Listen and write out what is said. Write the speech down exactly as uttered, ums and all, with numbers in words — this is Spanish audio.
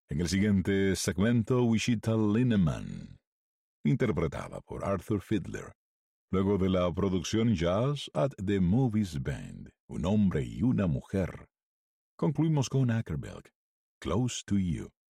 En el siguiente segmento, Wichita Lineman, interpretada por Arthur Fiedler. Luego de la producción Jazz at the Movies Band, un hombre y una mujer, concluimos con Ackerberg, Close to You.